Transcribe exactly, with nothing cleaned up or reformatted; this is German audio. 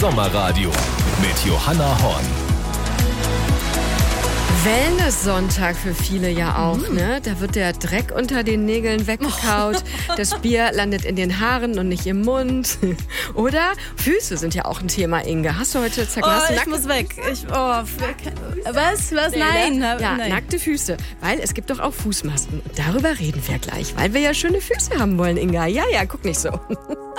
Sommerradio mit Johanna Horn. Wellness-Sonntag für viele ja auch, mm. ne? Da wird der Dreck unter den Nägeln weggekaut, oh. Das Bier landet in den Haaren und nicht im Mund. Oder? Füße sind ja auch ein Thema, Inge. Hast du heute zerknasst? Oh, ich muss weg. Ich, oh, was? Was? Nein. Ja, Nein. Nackte Füße. Weil es gibt doch auch Fußmasken. Und darüber reden wir gleich, weil wir ja schöne Füße haben wollen, Inga. Ja, ja, guck nicht so.